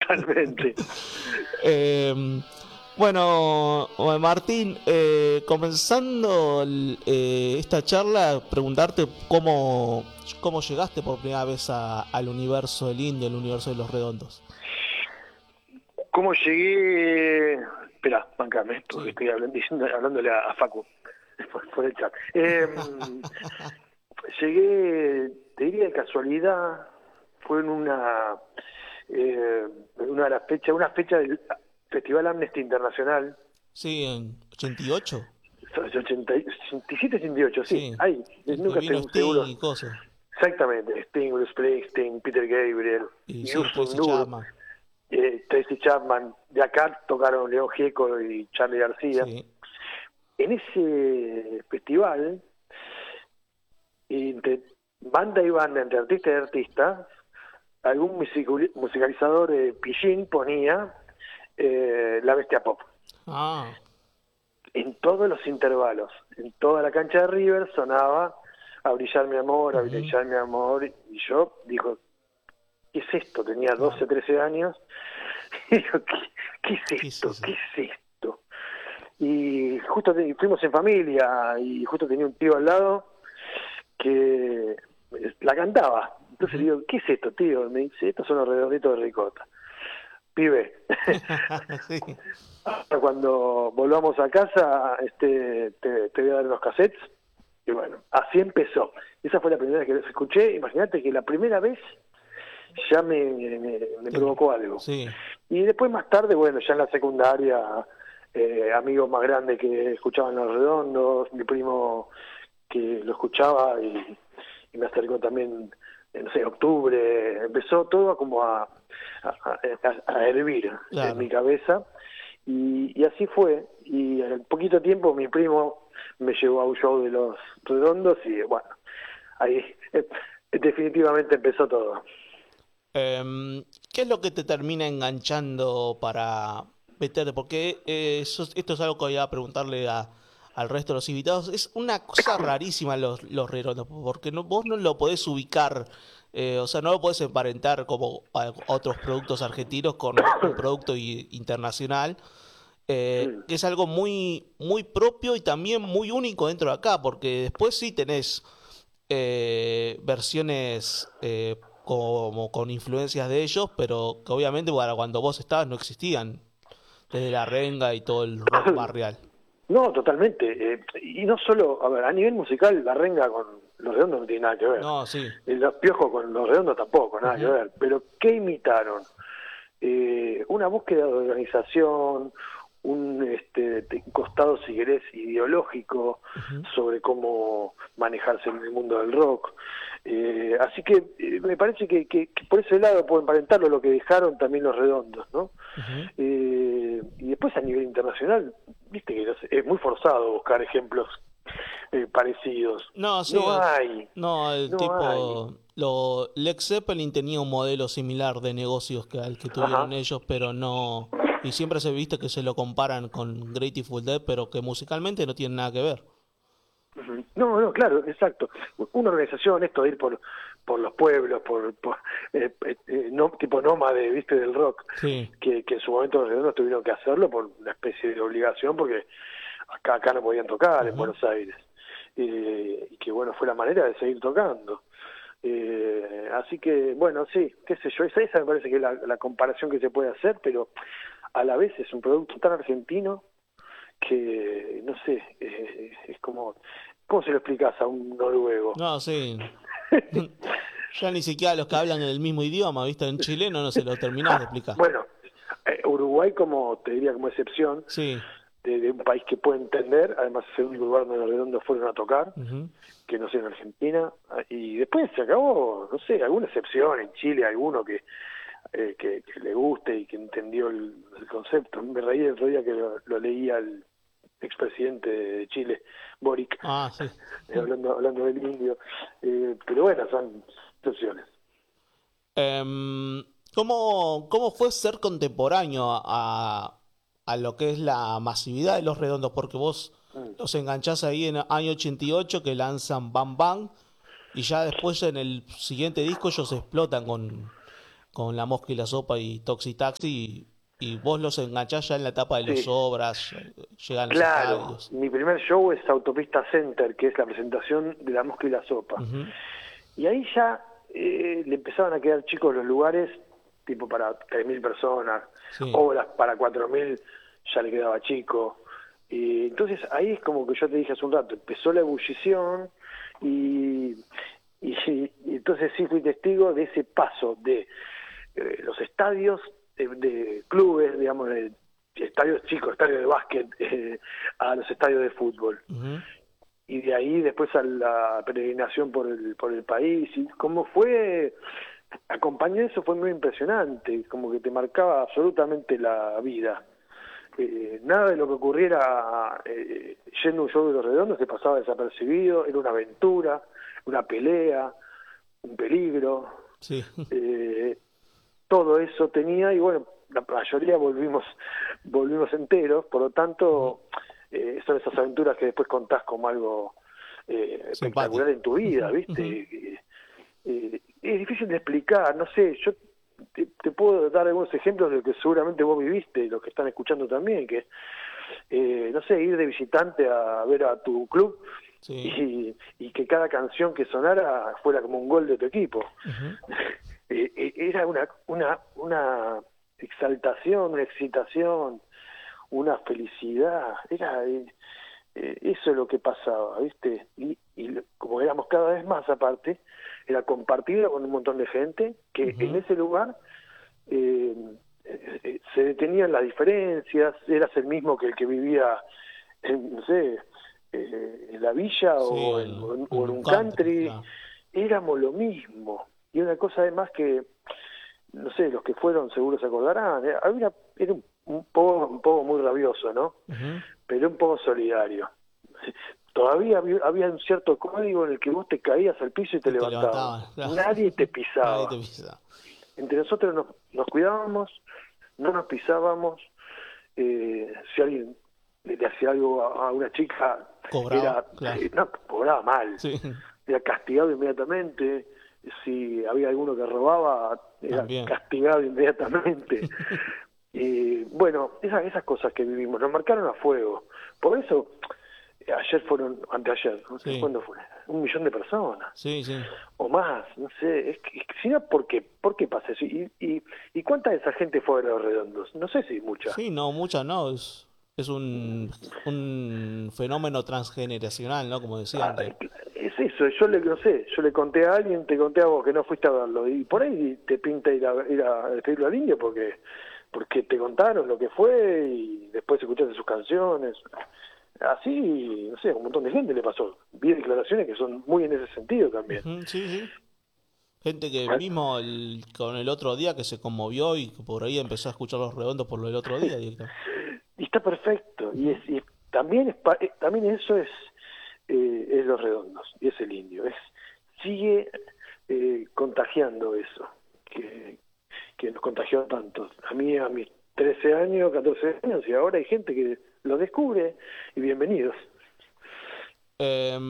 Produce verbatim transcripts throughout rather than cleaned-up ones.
Totalmente. Eh, bueno, Martín, eh, comenzando el, eh, esta charla, preguntarte cómo, cómo llegaste por primera vez a, al universo del indie, al universo de Los Redondos. ¿Cómo llegué? Espera, bancame, porque Sí. estoy hablando, diciendo, hablándole a, a Facu por, por el chat. Eh, llegué, te diría de casualidad, fue en una, eh, una de las fechas, una fecha del Festival Amnesty Internacional. Sí, en ochenta y ocho. ochenta, ochenta y siete, ochenta y ocho, sí, Sí, ahí, el que nunca vino estoy Sting seguro. y cosas. Exactamente, Sting, Bruce Springsteen, Peter Gabriel, Y sí, Yusuf Tracy Nur, Chapman. eh, Tracy Chapman. De acá tocaron León Gieco y Charlie García. Sí. En ese festival, entre banda y banda, entre artista y artista, algún musicali- musicalizador eh, pillín ponía eh, La Bestia Pop. Ah, En todos los intervalos, en toda la cancha de River sonaba A Brillar mi amor, A ujú, Brillar mi amor, y yo digo, ¿qué es esto? Tenía doce, claro. trece años, y digo, ¿qué, qué es ¿Qué es esto? eso? ¿Qué es esto? Y justo te- fuimos en familia, y justo tenía un tío al lado que la cantaba. Entonces Ujú. digo, ¿qué es esto, tío? Me dice, estos son los redonditos de ricota. Pibe, Sí. cuando volvamos a casa, este, te, te voy a dar unos cassettes. Y bueno, así empezó. Esa fue la primera vez que los escuché. Imagínate que la primera vez ya me, me, me Te- provocó algo. Sí. Y después más tarde, bueno, ya en la secundaria, eh, amigos más grandes que escuchaban Los Redondos, mi primo que lo escuchaba y, y me acercó también, eh, no sé, octubre, empezó todo como a, a, a- a hervir en mi Claro. cabeza. Y, y así fue, y en poquito tiempo mi primo me llevó a un show de Los Redondos y bueno, ahí eh, definitivamente empezó todo. Em, ¿qué es lo que te termina enganchando para meterte? Porque eh, eso- esto es algo que voy a preguntarle a- al resto de los invitados. Es una cosa rarísima los, los redondos, porque no, vos no lo podés ubicar, eh, o sea, no lo podés emparentar como a otros productos argentinos con un producto i- internacional, eh, Mm. que es algo muy, muy propio y también muy único dentro de acá, porque después sí tenés eh, versiones eh, como con influencias de ellos, pero que obviamente para cuando vos estabas no existían, desde la renga y todo el rock barrial. No, totalmente. Eh, y no solo, a ver, a nivel musical, la renga con Los Redondos no tiene nada que ver. No, sí. Eh, Los Piojos con Los Redondos tampoco, nada que Ujú, ver. Pero, ¿qué imitaron? Eh, una búsqueda de organización, un este, te- costado, si querés, ideológico ujú. sobre cómo manejarse en el mundo del rock. Eh, así que eh, me parece que, que- que por ese lado puedo emparentarlo lo que dejaron también Los Redondos, ¿no? Ujú. Eh, y después a nivel internacional, viste que no sé, es muy forzado buscar ejemplos eh, parecidos. No, sí, No eh, hay, no, el no hay. tipo, lo, Led Zeppelin tenía un modelo similar de negocios que al que tuvieron Ajá. ellos, pero no, y siempre se viste que se lo comparan con Grateful Dead, pero que musicalmente no tienen nada que ver. Ujú. No, no, claro, exacto. Una organización, esto de ir por por los pueblos, por, por eh, eh, eh, no, tipo nómade, viste, del rock, Sí. que, que en su momento los redondos tuvieron que hacerlo por una especie de obligación, porque acá acá no podían tocar en Ujú. Buenos Aires. Eh, y que bueno, fue la manera de seguir tocando. Eh, así que, bueno, sí, qué sé yo, esa, esa me parece que es la, la comparación que se puede hacer, pero a la vez es un producto tan argentino que, no sé, eh, es como, ¿cómo se lo explicas a un noruego? No, sí. Ya ni siquiera los que hablan el mismo idioma, ¿viste? En chileno no se lo terminás de explicar. Bueno, eh, Uruguay como, te diría como excepción, Sí. de, de un país que puede entender, además es el único lugar donde los redondos fueron a tocar, Ujú. que no sé, en Argentina, y después se acabó, no sé, alguna excepción, en Chile alguno que, eh, que, que le guste y que entendió el, el concepto. Me reí el otro día que lo, lo leía el expresidente de Chile, Boric, Ah, sí. eh, hablando, hablando del indio, eh, pero bueno, son excepciones. Em, ¿cómo, cómo fue ser contemporáneo a, a lo que es la masividad de Los Redondos? Porque vos Mm. los enganchás ahí en el año ochenta y ocho que lanzan Bam Bam y ya después en el siguiente disco ellos explotan con, con La Mosca y la Sopa y Toxi Taxi, y, y vos los enganchás ya en la etapa de los Sí. Obras, llegan los Claro, estadios. mi primer show es Autopista Center, que es la presentación de La Mosca y la Sopa. Uh-huh. Y ahí ya eh, le empezaban a quedar chicos los lugares, tipo para tres mil personas, Sí. Obras para cuatro mil, ya le quedaba chico. Y entonces ahí es como que yo te dije hace un rato, empezó la ebullición y, y, y entonces sí fui testigo de ese paso de eh, los estadios, de, de clubes, digamos, de estadios chicos, estadios de básquet, eh, a los estadios de fútbol. Uh-huh. Y de ahí después a la peregrinación por el, por el país, y cómo fue, acompañar eso fue muy impresionante, como que te marcaba absolutamente la vida. Eh, nada de lo que ocurriera eh, yendo a un show de Los Redondos te pasaba desapercibido, era una aventura, una pelea, un peligro, Sí. eh, todo eso tenía, y bueno, la mayoría volvimos volvimos enteros, por lo tanto eh, son esas aventuras que después contás como algo eh, espectacular en tu vida, ¿viste? Uh-huh. eh, eh, es difícil de explicar, no sé, yo te, te puedo dar algunos ejemplos de lo que seguramente vos viviste y los que están escuchando también, que eh, no sé, ir de visitante a ver a tu club. Sí. Y, y que cada canción que sonara fuera como un gol de tu equipo. Uh-huh. eh, era una, una, una exaltación, una excitación, una felicidad, era eh, eh, eso es lo que pasaba, ¿viste? Y, y como éramos cada vez más aparte, era compartido con un montón de gente que uh-huh. en ese lugar eh, eh, se detenían las diferencias, eras el mismo que el que vivía en, no sé, eh, en la villa sí, o, en, o, en, o en un country, country claro. Éramos lo mismo. Y una cosa además que, no sé, los que fueron seguro se acordarán, era, era, era un, un, poco, un poco muy rabioso, ¿no? Uh-huh. Pero un poco solidario. Todavía había, había un cierto código en el que vos te caías al piso y te, y levantabas. Te levantabas claro. Nadie te pisaba. Nadie te pisaba. Entre nosotros nos, nos cuidábamos, no nos pisábamos. Eh, si alguien le hacía algo a, a una chica, cobraba, era, claro. eh, no, cobraba mal. Sí. Era castigado inmediatamente. Si había alguno que robaba, era También. castigado inmediatamente. Y bueno, esas, esas cosas que vivimos nos marcaron a fuego. Por eso, ayer fueron, anteayer, no sé sí. cuándo fue, un millón de personas. Sí, sí. O más, no sé. Es que, si no, ¿por qué? ¿Por qué pasa eso? ¿Y, y, y cuánta de esa gente fue a Los Redondos? No sé si mucha. Sí, no, mucha no. Es, es un, un fenómeno transgeneracional, ¿no? Como decía ah, antes. Es eso, yo le, no sé, yo le conté a alguien, te conté a vos que no fuiste a verlo, y por ahí te pinta ir a, ir a despedirlo al indio porque porque te contaron lo que fue y después escuchaste sus canciones. Así, no sé, a un montón de gente le pasó. Vi declaraciones que son muy en ese sentido también. Uh-huh, sí, sí. Gente que mismo el, con el otro día que se conmovió y que por ahí empezó a escuchar Los Redondos por lo del otro día. Y está perfecto. Y, es, y también, es, también eso es... Eh, es Los Redondos y es el indio, es sigue eh, contagiando eso que, que nos contagió tanto a mí a mis trece años, catorce años, y ahora hay gente que lo descubre y bienvenidos. eh,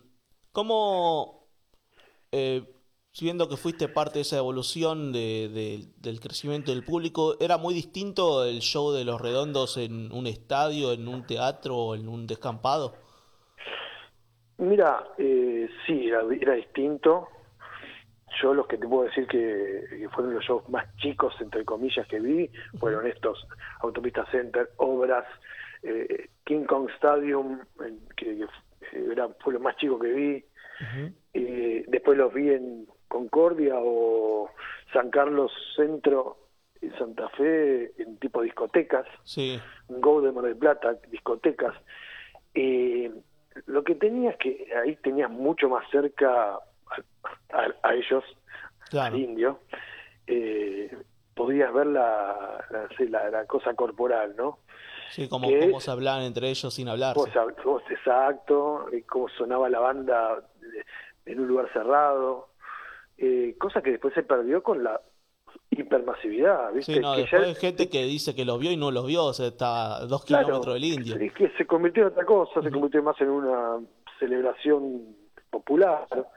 ¿Cómo eh, viendo que fuiste parte de esa evolución de, de, del crecimiento del público, era muy distinto el show de Los Redondos en un estadio, en un teatro o en un descampado? Mira, eh, sí, era, era distinto. Yo los que te puedo decir que, que fueron los shows más chicos, entre comillas, que vi, fueron estos, Autopista Center, Obras, eh, King Kong Stadium, que, que era, fue lo más chico que vi. Uh-huh. eh, después los vi en Concordia o San Carlos Centro, en Santa Fe, en tipo discotecas, sí. Go de Mar del Plata, discotecas. Eh, Lo que tenías que ahí tenías mucho más cerca a, a, a ellos, claro. al indio, eh, podías ver la, la, la, la cosa corporal, ¿no? Sí, como cómo se hablaban entre ellos sin hablar. Exacto, cómo sonaba la banda en un lugar cerrado, eh, cosa que después se perdió con la hipermasividad, ¿viste? Sí, no, que después ya... hay gente que dice que lo vio y no lo vio, o sea, está a dos claro, kilómetros del indio. Es que se convirtió en otra cosa, uh-huh. se convirtió más en una celebración popular,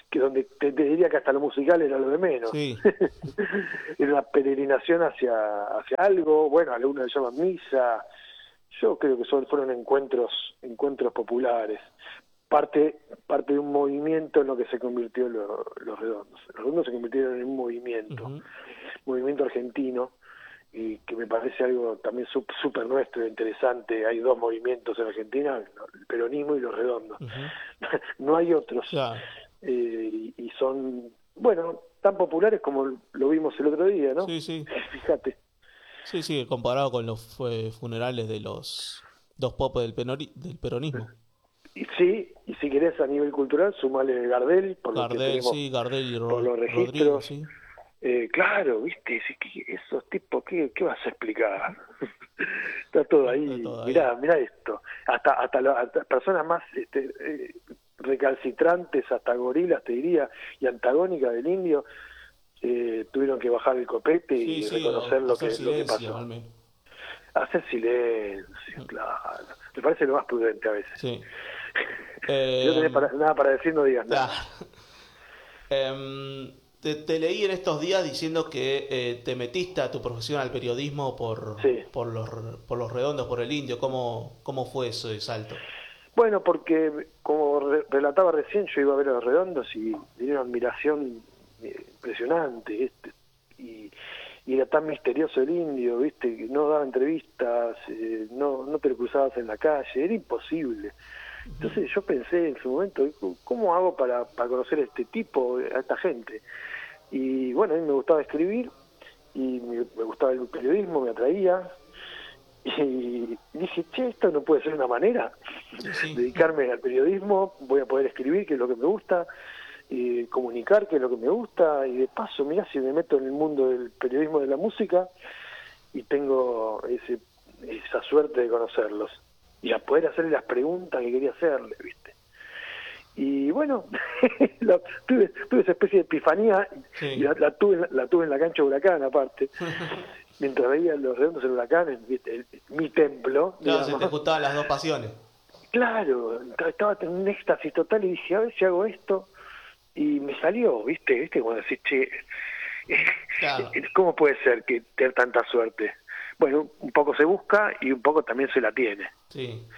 que donde te, te diría que hasta lo musical era lo de menos. Sí. Era una peregrinación hacia, hacia algo, bueno, algunos le llaman misa. Yo creo que son, fueron encuentros, encuentros populares. Parte, parte de un movimiento en lo que se convirtió lo, los redondos. Los redondos se convirtieron en un movimiento, uh-huh. movimiento argentino, y que me parece algo también súper nuestro, interesante. Hay dos movimientos en Argentina, el peronismo y los redondos. Uh-huh. No hay otros. Yeah. Eh, y, y son, bueno, tan populares como lo vimos el otro día, ¿no? Sí, sí. Fíjate. Sí, sí, comparado con los eh, funerales de los dos popes del, penori, del peronismo. Y sí, y si querés a nivel cultural, sumale Gardel, por Gardel, lo que tenemos, sí, Gardel y Ro- por los registros. Rodrigo, sí. Eh, claro, viste, esos tipos, ¿qué, qué vas a explicar? Está todo ahí, Está todo mirá, ahí. mirá esto. Hasta hasta, lo, hasta personas más este, eh, recalcitrantes, hasta gorilas, te diría, y antagónicas del indio, eh, tuvieron que bajar el copete sí, y sí, reconocer lo que, lo que pasó. Hacer silencio, claro. Me parece lo más prudente a veces. Sí. Si eh, no tenés para, nada para decir, no digas nada. eh, te, te leí en estos días diciendo que eh, te metiste a tu profesión al periodismo por, sí. por, los, por los redondos, por el indio. ¿Cómo, cómo fue eso de salto? Bueno, porque como re relataba recién, yo iba a ver a los redondos y tenía una admiración impresionante. Este, y... y era tan misterioso el indio, viste, que no daba entrevistas, eh, no, no te lo cruzabas en la calle, era imposible. Entonces yo pensé en su momento, ¿cómo hago para, para conocer a este tipo, a esta gente? Y bueno, a mí me gustaba escribir, y me, me gustaba el periodismo, me atraía, y dije, che, esto no puede ser una manera, sí, sí. dedicarme al periodismo, voy a poder escribir, que es lo que me gusta, y comunicar, que es lo que me gusta, y de paso, mirá, si me meto en el mundo del periodismo de la música y tengo ese, esa suerte de conocerlos y a poder hacerle las preguntas que quería hacerle, ¿viste? Y bueno, la, tuve, tuve esa especie de epifanía sí. y la, la, tuve, la tuve en la cancha de Huracán, aparte, mientras veía los redondos del Huracán, el, el, el, mi templo. Claro, digamos. Se te juntaban las dos pasiones. Claro, estaba en un éxtasis total y dije, a ver si hago esto. Y me salió, ¿viste? ¿Viste? Cuando decís, che, claro. ¿Cómo puede ser que tener tanta suerte? Bueno, un poco se busca y un poco también se la tiene. Sí.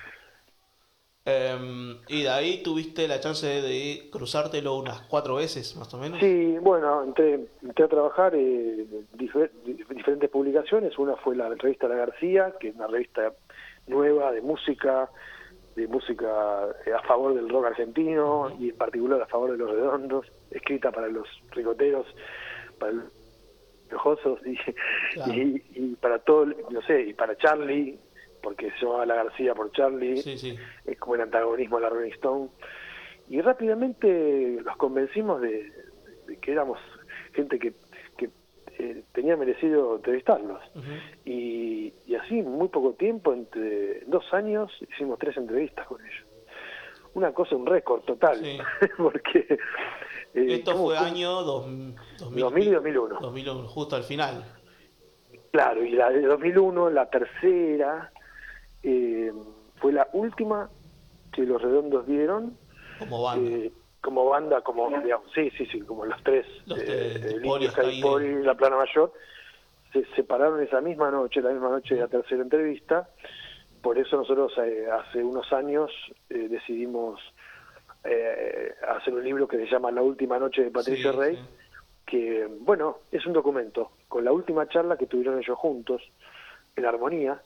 Um, ¿Y de ahí tuviste la chance de cruzártelo unas cuatro veces, más o menos? Sí, bueno, entré, entré a trabajar en eh, difer diferentes publicaciones. Una fue la revista La García, que es una revista nueva de música, de música a favor del rock argentino y en particular a favor de los redondos, escrita para los ricoteros, para los piojosos y, claro. y, y para todo, no sé, y para Charlie, porque se llamaba La García por Charlie, sí, sí. es como el antagonismo a la Rolling Stone, y rápidamente los convencimos de, de que éramos gente que, que eh, tenía merecido entrevistarlos. Uh-huh. y, y así, en muy poco tiempo, entre dos años, hicimos tres entrevistas con ellos. Una cosa, un récord total, sí. porque... Eh, Esto fue ¿cómo? Año dos mil, dos mil y dos mil uno. dos mil uno, justo al final. Claro, y la de dos mil uno, la tercera, eh, fue la última que los redondos dieron. Como banda. Eh, como banda, como, digamos, sí, sí, sí, como los tres, los eh, el Indio, Skypol y La Plana Mayor, se separaron esa misma noche, la misma noche de la tercera entrevista. Por eso nosotros eh, hace unos años eh, decidimos eh, hacer un libro que se llama La Última Noche de Patricio sí, Rey, sí. que, bueno, es un documento con la última charla que tuvieron ellos juntos, en armonía,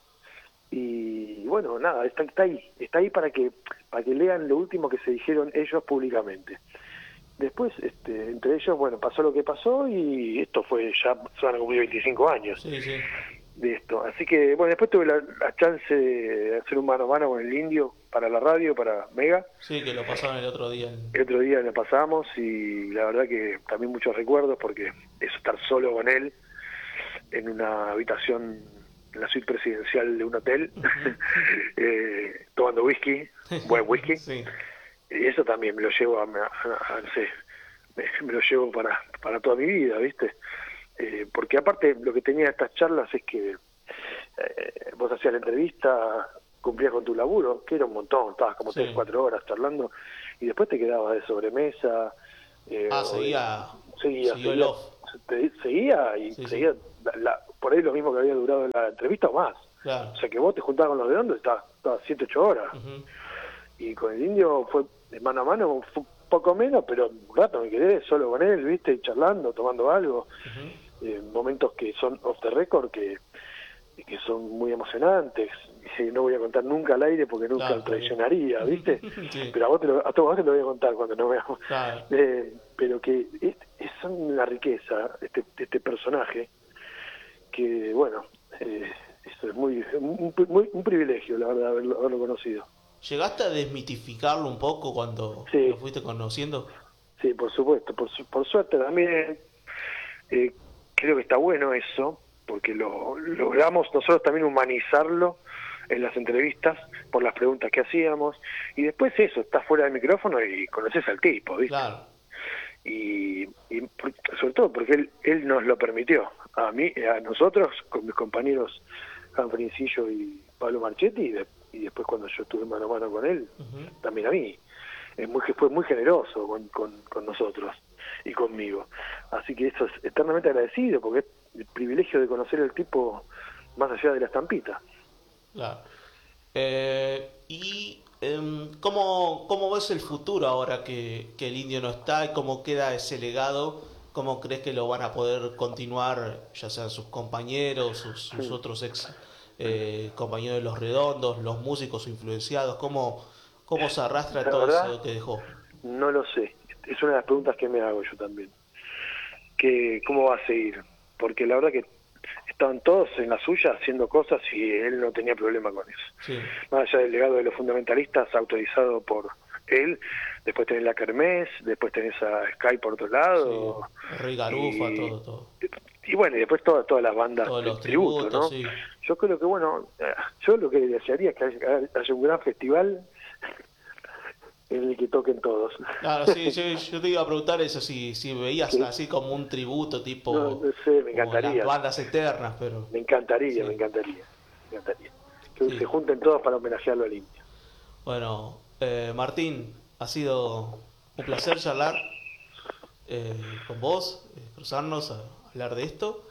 y bueno, nada, está, está ahí, está ahí para que para que lean lo último que se dijeron ellos públicamente. Después, este, entre ellos, bueno, pasó lo que pasó y esto fue, ya se van a cumplir veinticinco años sí, sí. de esto. Así que, bueno, después tuve la, la chance de hacer un mano a mano con el Indio para la radio, para Mega. Sí, que lo pasaron el otro día. El otro día lo pasamos y la verdad que también muchos recuerdos porque es estar solo con él en una habitación en la suite presidencial de un hotel, uh-huh. eh, tomando whisky, buen whisky. Sí. Y eso también me lo llevo a, a, a, a no sé, me, me lo llevo para, para toda mi vida, ¿viste? Eh, porque aparte lo que tenía estas charlas es que eh, vos hacías la entrevista, cumplías con tu laburo, que era un montón, estabas como sí. tres, cuatro horas charlando, y después te quedabas de sobremesa, Eh, Ah, seguía, seguía, siguió el seguía, off. te- seguía y Sí, sí. seguía la- la- por ahí lo mismo que había durado la entrevista o más. Claro. O sea que vos te juntabas con los redondos, estabas siete, ocho horas. Ujú. Y con el indio fue de mano a mano, fue un poco menos, pero un rato me quedé solo con él, viste, charlando, tomando algo. Ujú. Eh, momentos que son off the record, que, que son muy emocionantes. Y no voy a contar nunca al aire porque nunca Claro, lo traicionaría, ¿viste? Sí. Pero a vos, te lo, a todos vos te lo voy a contar cuando nos veamos. Claro. Eh, pero que es, es una riqueza este, este personaje que, bueno, eh, eso es muy, un, muy, un privilegio, la verdad, haberlo, haberlo conocido. ¿Llegaste a desmitificarlo un poco cuando Sí. lo fuiste conociendo? Sí, por supuesto, por, su- por suerte también eh, creo que está bueno eso, porque lo logramos nosotros también humanizarlo en las entrevistas por las preguntas que hacíamos, y después eso, estás fuera del micrófono y conoces al tipo, ¿viste? Claro. Y, y por- sobre todo porque él, él nos lo permitió, a mí, a nosotros, con mis compañeros Janfrincillo y Pablo Marchetti, y, de- y después cuando yo estuve mano a mano con él, Ujú. también a mí. Es muy, fue muy generoso con, con, con nosotros y conmigo. Así que eso es eternamente agradecido, porque es el privilegio de conocer al tipo más allá de la estampita. Claro. Eh, ¿y em, ¿cómo, cómo ves el futuro ahora que, que el indio no está y cómo queda ese legado? ¿Cómo crees que lo van a poder continuar, ya sean sus compañeros, sus, sus Sí. otros ex eh, compañeros de Los Redondos, los músicos influenciados? ¿Cómo, cómo se arrastra La todo verdad, eso que dejó? no lo sé. Es una de las preguntas que me hago yo también. Que, ¿cómo va a seguir? Porque la verdad que estaban todos en la suya haciendo cosas y él no tenía problema con eso. Sí, Más allá del legado de los fundamentalistas autorizado por él, después tenés la Kermés, después tenés a Sky por otro sí. lado, Rey Garufa, y, todo, todo. y bueno, y después todas todas las bandas Todos de los tributo, tributos, ¿no? sí. Yo creo que, bueno, eh, yo lo que desearía es que haya, haya un gran festival en el que toquen todos. Claro, sí, yo, yo te iba a preguntar eso, si, si veías Sí. así como un tributo tipo No, no sé, me como encantaría. las bandas eternas, pero Me encantaría, Sí. me encantaría, me encantaría. Que Sí. se junten todos para homenajearlo al indio. bueno, eh, Martín, ha sido un placer charlar eh, con vos, eh, cruzarnos a hablar de esto.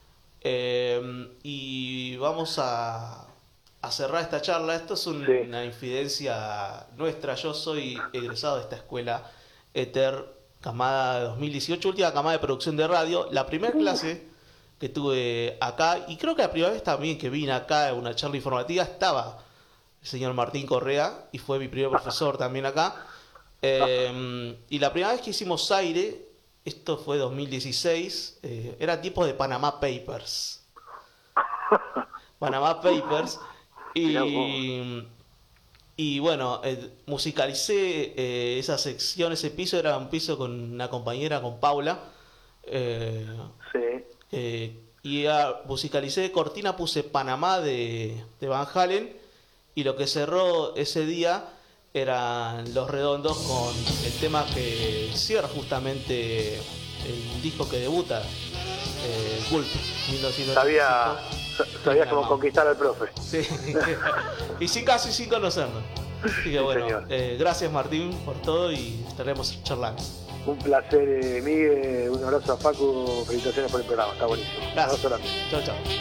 Eh, y vamos a, a cerrar esta charla. Esto es un- Sí. una infidencia nuestra. Yo soy egresado de esta escuela Ether, camada de dos mil dieciocho, última camada de producción de radio. La primera clase que tuve acá, y creo que la primera vez también que vine acá a una charla informativa, estaba el señor Martín Correa, y fue mi primer profesor también acá. Eh, y la primera vez que hicimos aire, esto fue dos mil dieciséis, eh, era tipo de Panama Papers. Panama Papers. Mirá Y, y bueno, eh, musicalicé eh, esa sección, ese piso, era un piso con una compañera, con Paula. eh, Sí. eh, y a- musicalicé de cortina, puse Panamá de, de Van Halen, y lo que cerró ese día eran Los Redondos con el tema que cierra justamente el disco que debuta, eh, Gulp, mil novecientos ochenta y cinco. Sabía, sabía cómo conquistar al profe. Sí, y sí, casi sin conocernos. Así que Sí, bueno, señor. eh, gracias Martín por todo y estaremos charlando. Un placer, eh, Miguel. Un abrazo a Facu. Felicitaciones por el programa. Está buenísimo. Un Gracias. abrazo grande. Chao, chao.